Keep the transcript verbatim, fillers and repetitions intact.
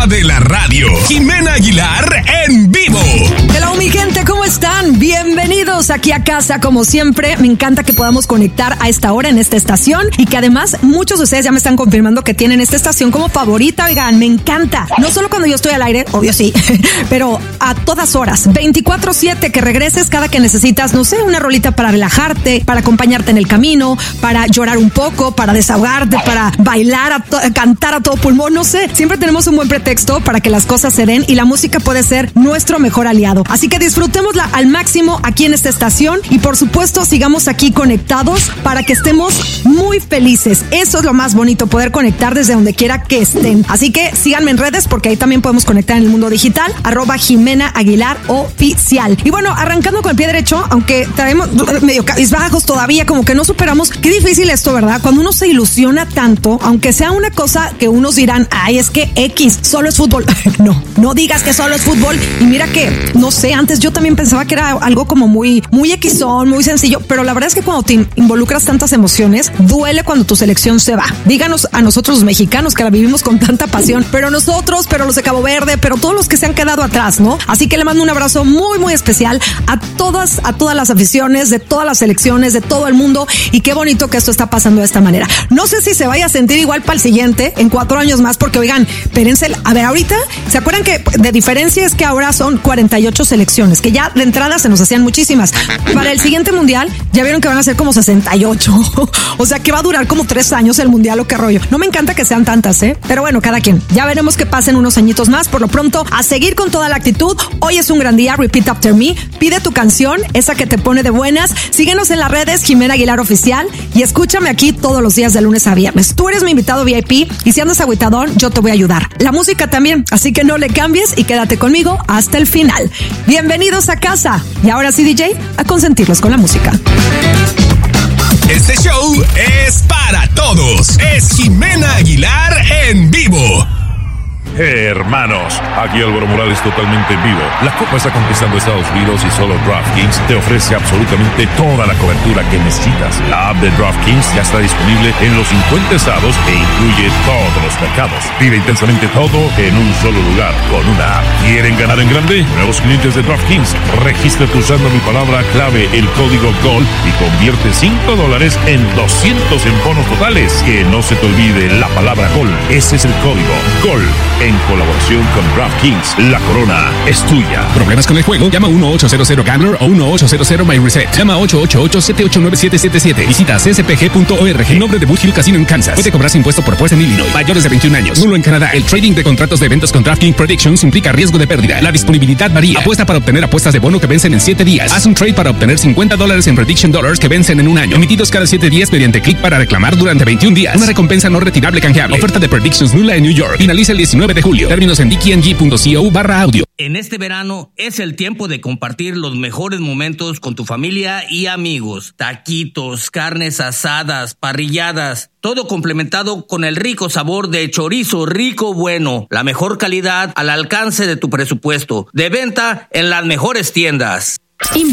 reina de la radio, Jimena Aguilar en vivo. Hello, mi gente, ¿cómo están? Bienvenidos aquí a casa, como siempre. Me encanta que podamos conectar a esta hora en esta estación y que además muchos de ustedes ya me están confirmando que tienen esta estación como favorita. Oigan, me encanta. No solo cuando yo estoy al aire, obvio sí, pero a todas horas, veinticuatro siete, que regreses cada que necesitas, no sé, una rolita para relajarte, para acompañarte en el camino, para llorar un poco, para desahogarte, para bailar, a to- cantar a todo pulmón, no sé. Siempre tenemos un buen pretexto para que las cosas se den y la música puede ser nuestro mejor aliado. Así que disfrutémosla al máximo aquí en esta estación y por supuesto sigamos aquí conectados para que estemos muy felices. Eso es lo más bonito, poder conectar desde donde quiera que estén. Así que síganme en redes porque ahí también podemos conectar en el mundo digital, arroba Jimena Aguilar Oficial. Y bueno, arrancando con el pie derecho, aunque traemos medio cabizbajos todavía, como que no superamos. Qué difícil esto, ¿verdad? Cuando uno se ilusiona tanto, aunque sea una cosa que unos dirán, ay, es que X, solo es fútbol. No, no digas que solo es fútbol. Y mira que, no sé, antes yo también pensaba que era algo como muy, muy equisón, muy sencillo, pero la verdad es que cuando te involucras tantas emociones, duele cuando tu selección se va. Díganos a nosotros los mexicanos que la vivimos con tanta pasión, pero nosotros, pero los de Cabo Verde, pero todos los que se han quedado atrás, ¿no? Así que le mando un abrazo muy, muy especial a todas, a todas las aficiones, de todas las selecciones, de todo el mundo, y qué bonito que esto está pasando de esta manera. No sé si se vaya a sentir igual para el siguiente, en cuatro años más, porque oigan, espérense, a ver, ahorita, ¿se acuerdan que de diferencia es que ahora son cuarenta y ocho selecciones, que ya de entrada se nos hacían muchísimas? Para el siguiente mundial, ya vieron que van a ser como sesenta y ocho. O sea, que va a durar como tres años el mundial, o qué rollo. No me encanta que sean tantas, ¿eh? Pero bueno, cada quien. Ya veremos que pasen unos añitos más. Por lo pronto, a seguir con toda la actitud. Hoy es un gran día. Repeat after me. Pide tu canción, esa que te pone de buenas. Síguenos en las redes, Jimena Aguilar Oficial, y escúchame aquí todos los días de lunes a viernes. Tú eres mi invitado V I P y si andas agüitadón, yo te voy a ayudar. La música también, así que no le cambies y quédate conmigo hasta el final. Bienvenidos a casa. Y ahora sí, D J, a consentirlos con la música. Este show es para todos. Es Jimena Aguilar en vivo. Hermanos, aquí Álvaro Morales totalmente en vivo. La Copa está conquistando Estados Unidos y solo DraftKings te ofrece absolutamente toda la cobertura que necesitas. La app de DraftKings ya está disponible en los cincuenta estados e incluye todos los mercados. Vive intensamente todo en un solo lugar con una app. ¿Quieren ganar en grande? Nuevos clientes de DraftKings, regístrate usando mi palabra clave, el código GOL, y convierte cinco dólares en doscientos en bonos totales. Que no se te olvide la palabra GOL. Ese es el código GOL. En colaboración con DraftKings, la corona es tuya. ¿Problemas con el juego? Llama uno ocho cero cero Gambler o uno ocho cero cero My Reset. Llama ocho ocho ocho siete ocho nueve siete siete siete. Visita c s p g punto org. En nombre de Boot Hill Casino en Kansas. Puede cobrarse impuesto por puesta en Illinois. Mayores de veintiún años. Nulo en Canadá. El trading de contratos de eventos con DraftKings Predictions implica riesgo de pérdida. La disponibilidad varía. Apuesta para obtener apuestas de bono que vencen en siete días. Haz un trade para obtener cincuenta dólares en Prediction Dollars que vencen en un año. Emitidos cada siete días mediante clic para reclamar durante veintiún días. Una recompensa no retirable canjeable. Oferta de Predictions nula en New York. Finaliza el diecinueve de julio. Términos en d k n g punto co barra audio. En este verano es el tiempo de compartir los mejores momentos con tu familia y amigos. Taquitos, carnes asadas, parrilladas, todo complementado con el rico sabor de chorizo rico bueno. La mejor calidad al alcance de tu presupuesto. De venta en las mejores tiendas.